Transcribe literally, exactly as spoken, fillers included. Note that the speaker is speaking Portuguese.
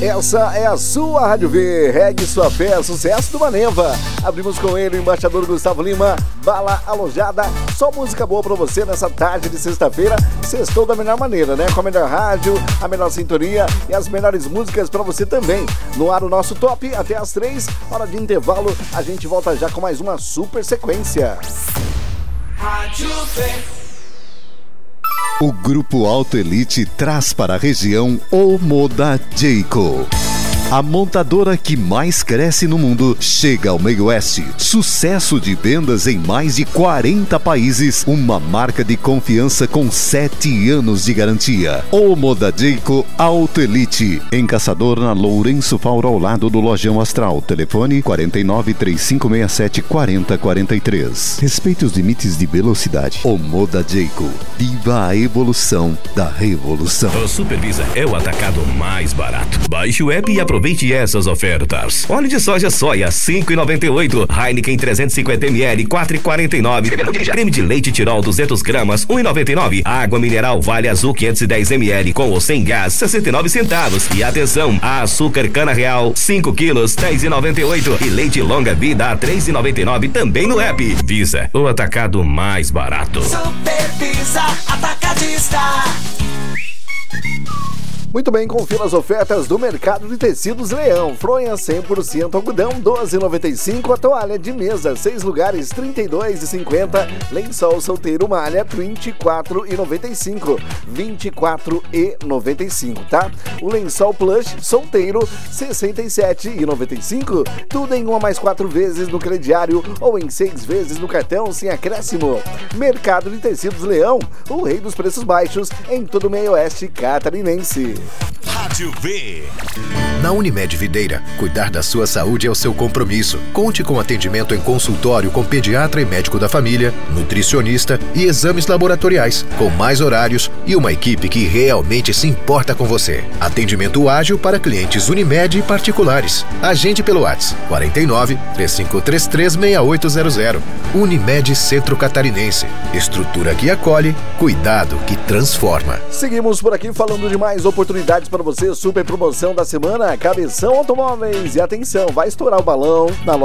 Essa é a sua Rádio V, regue sua fé, sucesso do Maneva. Abrimos com ele o embaixador Gustavo Lima, Bala Alojada. Só música boa pra você nessa tarde de sexta-feira. Sextou da melhor maneira, né? Com a melhor rádio, a melhor sintonia e as melhores músicas pra você também. No ar o nosso top até as três, hora de intervalo. A gente volta já com mais uma super sequência. Rádio V. O Grupo Auto Elite traz para a região o Moda Jayco. A montadora que mais cresce no mundo chega ao Meio Oeste. Sucesso de vendas em mais de quarenta países. Uma marca de confiança com sete anos de garantia. O Moda Jayco Auto Elite. Em Caçador, na Lourenço Fauro, ao lado do Lojão Astral. Telefone quatro nove três cinco seis sete quatro zero quatro três. Respeite os limites de velocidade. O Moda Jayco. Viva a evolução da revolução. O Supervisa é o atacado mais barato. Baixe o app e aproveite Aproveite essas ofertas. Óleo de soja soia cinco reais e noventa e oito centavos. Heineken trezentos e cinquenta mililitros quatro reais e quarenta e nove centavos. Creme de leite Tirol duzentas gramas um real e noventa e nove centavos. Água mineral Vale Azul quinhentos e dez mililitros com ou sem gás sessenta e nove centavos. E atenção, açúcar cana real cinco quilos dez reais e noventa e oito centavos. E leite longa vida a três reais e noventa e nove centavos também no app. Visa, o atacado mais barato. Supervisa Atacadista. Muito bem, confira as ofertas do Mercado de Tecidos Leão. Fronha cem por cento algodão, doze reais e noventa e cinco centavos. A toalha de mesa, seis lugares, trinta e dois reais e cinquenta centavos. Lençol solteiro malha, vinte e quatro reais e noventa e cinco centavos. vinte e quatro reais e noventa e cinco centavos, tá? O lençol plush solteiro, sessenta e sete reais e noventa e cinco centavos. Tudo em uma mais quatro vezes no crediário ou em seis vezes no cartão sem acréscimo. Mercado de Tecidos Leão, o rei dos preços baixos em todo o meio oeste catarinense. Rádio V. Na Unimed Videira, cuidar da sua saúde é o seu compromisso. Conte com atendimento em consultório com pediatra e médico da família, nutricionista e exames laboratoriais, com mais horários e uma equipe que realmente se importa com você. Atendimento ágil para clientes Unimed e particulares. Agende pelo WhatsApp quarenta e nove, três cinco três três, seis oito zero zero. Unimed Centro Catarinense. Estrutura que acolhe, cuidado que transforma. Seguimos por aqui falando de mais oportunidades para você. Super promoção da semana, Cabeção Automóveis. E atenção, vai estourar o balão na loja